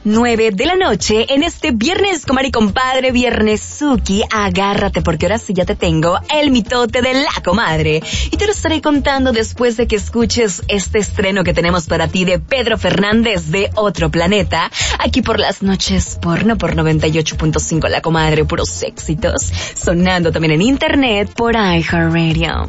9 de la noche en este viernes, comadre y compadre, viernes Suki. Agárrate porque ahora sí ya te tengo el mitote de la comadre. Y te lo estaré contando después de que escuches este estreno que tenemos para ti de Pedro Fernández de Otro Planeta. Aquí por las noches porno por 98.5 la comadre, puros éxitos. Sonando también en internet por iHeartRadio.